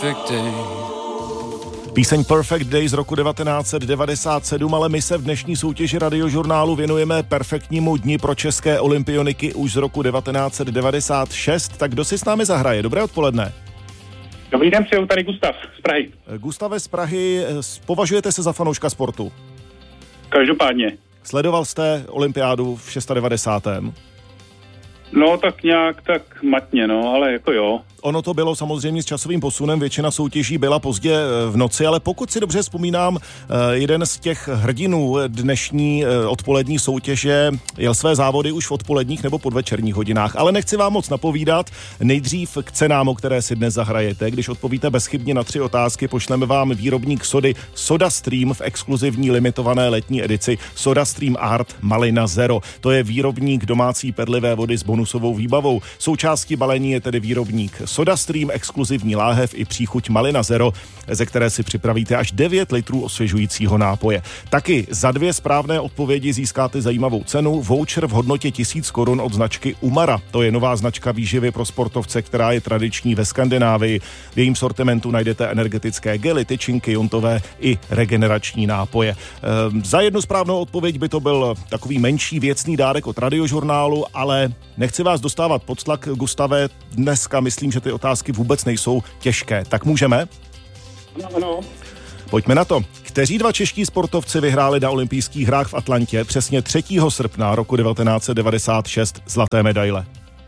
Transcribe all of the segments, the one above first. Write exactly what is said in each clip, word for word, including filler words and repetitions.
Píseň Perfect Day z roku devatenáct set devadesát sedm, ale my se v dnešní soutěži Radiožurnálu věnujeme perfektnímu dni pro české olympioniky už z roku devatenáct set devadesát šest. Tak kdo si s námi zahraje? Dobré odpoledne. Dobrý den, přeju, tady Gustav z Prahy. Gustave z Prahy, považujete se za fanouška sportu? Každopádně. Sledoval jste olympiádu v devadesátém šestém? No tak nějak tak matně, no, ale jako jo. Ono to bylo samozřejmě s časovým posunem, většina soutěží byla pozdě v noci, ale pokud si dobře vzpomínám, jeden z těch hrdinů dnešní odpolední soutěže jel své závody už v odpoledních nebo podvečerních hodinách, ale nechci vám moc napovídat. Nejdřív k cenám, o které si dnes zahrajete. Když odpovíte bezchybně na tři otázky, pošleme vám výrobník sody SodaStream v exkluzivní limitované letní edici SodaStream Art Malina Zero. To je výrobník domácí perlivé vody s bonusovou výbavou. Součástí balení je tedy výrobník SodaStream, exkluzivní láhev i příchuť Malina Zero, ze které si připravíte až devět litrů osvěžujícího nápoje. Taky za dvě správné odpovědi získáte zajímavou cenu, voucher v hodnotě tisíc korun od značky Umara. To je nová značka výživy pro sportovce, která je tradiční ve Skandinávii. V jejím sortimentu najdete energetické gely, tyčinky, jontové i regenerační nápoje. Ehm, za jednu správnou odpověď by to byl takový menší věcný dárek od Radiožurnálu, ale nechci vás dostávat pod tlak, Gustave, dneska myslím, že ty otázky vůbec nejsou těžké. Tak můžeme? No, no. Pojďme na to. Kteří dva čeští sportovci vyhráli na olympijských hrách v Atlantě přesně třetího srpna roku devatenáct set devadesát šest zlaté medaile?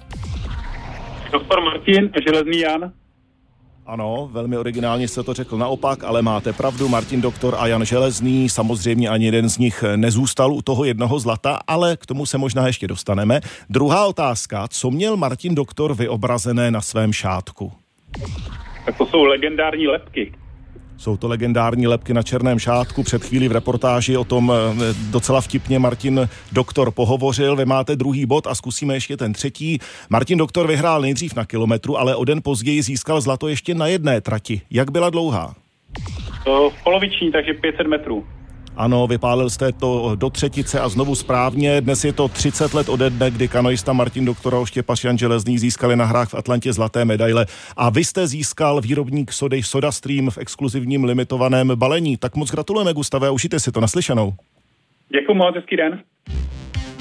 Doktor Martin a Železný Jan. Ano, velmi originálně jste to řekl naopak, ale máte pravdu, Martin Doktor a Jan Železný, samozřejmě ani jeden z nich nezůstal u toho jednoho zlata, ale k tomu se možná ještě dostaneme. Druhá otázka, co měl Martin Doktor vyobrazené na svém šátku? Tak to jsou legendární lebky. Jsou to legendární lebky na černém šátku. Před chvílí v reportáži o tom docela vtipně Martin Doktor pohovořil. Vy máte druhý bod a zkusíme ještě ten třetí. Martin Doktor vyhrál nejdřív na kilometru, ale o den později získal zlato ještě na jedné trati. Jak byla dlouhá? To poloviční, takže pět set metrů. Ano, vypálil jste to do třetice a znovu správně. Dnes je to třicet let ode dne, kdy kanoista Martin Doktor a Oštěpaš Jan Železný získali na hrách v Atlantě zlaté medaile. A vy jste získal výrobník sody SodaStream v exkluzivním limitovaném balení. Tak moc gratulujeme, Gustave, a užijte si to. Naslyšenou. Děkuji moc, hezký den.